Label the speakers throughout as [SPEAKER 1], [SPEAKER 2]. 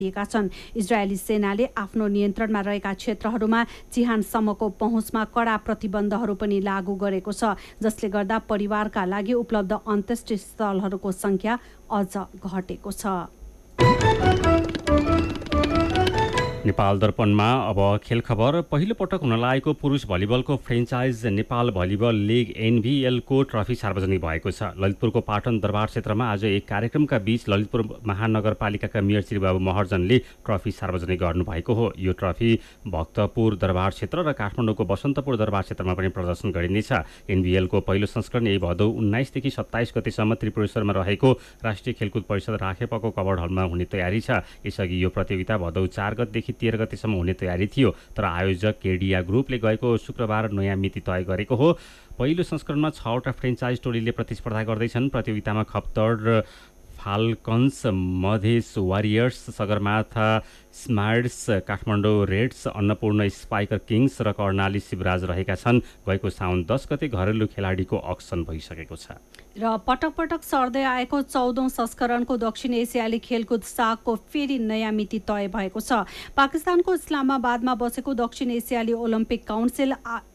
[SPEAKER 1] दिएका छन्। इजरायली सेनाले आफ्नो नियन्त्रणमा रहेका क्षेत्रहरूमा चिहानसम्मको पहुँचमा कडा प्रतिबन्धहरू पनि लागू गरेको छ, जसले गर्दा परिवारका लागि उपलब्ध अन्त्येष्टि स्थलहरूको संख्या अझ घटेको छ।
[SPEAKER 2] नेपाल दर्पणमा अब खेल खबर। पहिलो पटक हुन लागेको पुरुष भलिबलको franchise Nepal volleyball league एनभिएलको trophy सार्वजनिक भएको छ। ललितपुरको पाटन दरबार क्षेत्रमा आज एक कार्यक्रमका बीच ललितपुर महानगरपालिकाका मेयर श्री बाबु महर्जनले ट्रफी सार्वजनिक गर्नुभएको हो। यो ट्रफी भक्तपुर दरबार क्षेत्र र काठमाडौँको बसन्तपुर दरबार क्षेत्रमा पनि प्रदर्शन गरिनेछ। एनभिएलको पहिलो संस्करण यही भदौ 19 देखि 27 गतेसम्म त्रिपुरेश्वरमा रहेको राष्ट्रिय खेलकुद परिषद राखेपको कवर्ड हलमा हुने तयारी छ। यसअघि यो प्रतियोगिता भदौ 4 गतेदेखि 13 गतेसम्म हुने तयारी थियो, तर आयोजक केडिया ग्रुपले गएको शुक्रबार नयाँ मिति तय गरेको हो। पहिलो संस्करणमा 6 वटा फ्रेन्चाइज टोलीले प्रतिस्पर्धा गर्दैछन्। प्रतियोगितामा Khaptad falcons, Madhes warriors, Sagarmatha smarts, Kathmandu Reds, Annapurna spiker Kings र कर्णाली शिवराज रहेका छन्। गएको साउन 10 गते घरेलु खेलाडीको अक्सन भइसकेको छ।
[SPEAKER 1] र पटक पटक सर्दै आएको 14औं संस्करणको दक्षिण एसियाली खेलकुद सागको फेरि नयाँ मिति तय भएको छ। पाकिस्तानको इस्लामाबादमा बसेको दक्षिण एसियाली ओलम्पिक काउन्सिल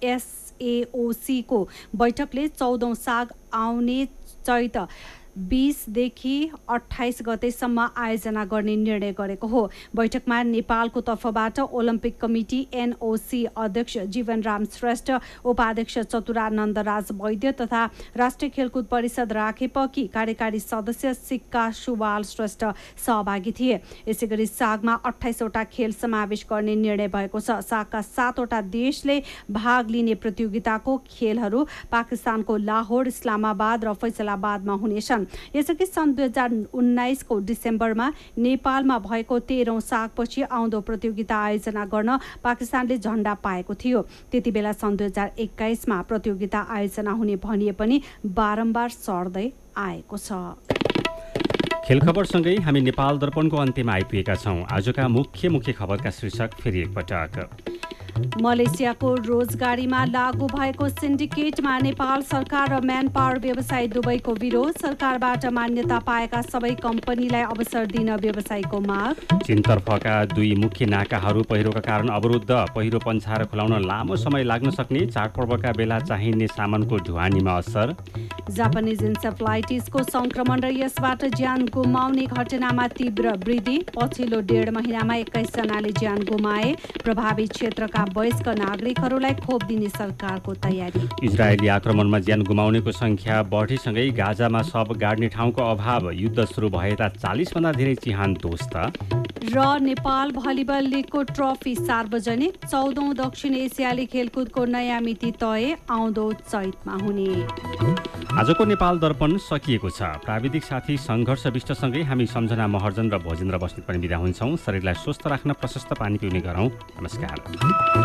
[SPEAKER 1] SAOC को बैठकले 14औं साग आउने चैत 20 देखि 28 गतेसम्म आयोजना गर्ने निर्णय गरेको हो। बैठकमा नेपालको तर्फबाट ओलम्पिक कमिटी NOC अध्यक्ष जीवनराम श्रेष्ठ, उपाध्यक्ष चतुरानन्द राज वैद्य तथा राष्ट्रिय खेलकुद परिषद राखेपकी कार्यकारी सदस्य सिक्का सुवाल श्रेष्ठ सहभागी थिए। यसैगरी सागमा 28 वटा खेल समावेश गर्ने निर्णय भएको छ। सागका 7 वटा देशले भाग लिने प्रतियोगिताको खेलहरू पाकिस्तानको लाहोर, इस्लामाबाद र फैसलाबादमा हुनेछन्। यसअघि सन् 2019 को डिसेम्बरमा नेपालमा भएको 13औं सागपछि आउँदो प्रतियोगिता आयोजना गर्न पाकिस्तानले झण्डा पाएको थियो। त्यति बेला सन् 2021 मा प्रतियोगिता आयोजना हुने भनिए पनि बारम्बार सर्दै आएको छ।
[SPEAKER 2] खेल खबरसँगै हामी नेपाल दर्पणको अन्त्यमा आइपुगेका छौँ। आजका मुख्य खबरका शीर्षक फेरि एकपटक।
[SPEAKER 1] मलेसियाको रोजगारीमा लागू भएको सिन्डिकेटमा नेपाल सरकार र म्यान पावर व्यवसायी दुवैको विरोध। सरकारबाट मान्यता पाएका सबै कम्पनीलाई अवसर दिन व्यवसायीको माग।
[SPEAKER 2] चीनतर्फका 2 मुख्य नाकाहरू पहिरोका कारण अवरुद्ध। पहिरो पन्छाएर खुलाउन लामो समय लाग्न सक्ने। चाडपर्वका बेला चाहिने सामानको ढुवानीमा असर।
[SPEAKER 1] जापानिज इन्सेफ्लाइटिसको संक्रमण र यसबाट ज्यान गुमाउने घटनामा तीव्र वृद्धि। पछिल्लो 1.5 महिनामा 21 जनाले ज्यान गुमाए। प्रभावित क्षेत्रका वयस्क नागरिकहरूलाई खोप दिने सरकारको तयारी।
[SPEAKER 2] इजरायली आक्रमणमा ज्यान गुमाउनेको संख्या बढेसँगै गाजामा शव गाड्ने ठाउँको अभाव। युद्ध सुरु भएता 40 भन्दा धेरै चिहान ध्वस्त।
[SPEAKER 1] र नेपाल भलिबल लिगको ट्रफी सार्वजनिक। 14औं दक्षिण एसियाली खेलकुदको नयाँ मिति तय आउँदो चैतमा हुने।
[SPEAKER 2] आजको नेपाल दर्पण सकिएको छ। प्राविधिक साथी सङ्घर्ष विष्टसँगै हामी सम्झना महर्जन र भोजेन्द्र बस्नेत पनि बिदा हुन्छौँ। शरीरलाई स्वस्थ राख्न प्रशस्त पानी पिउने गरौँ। नमस्कार।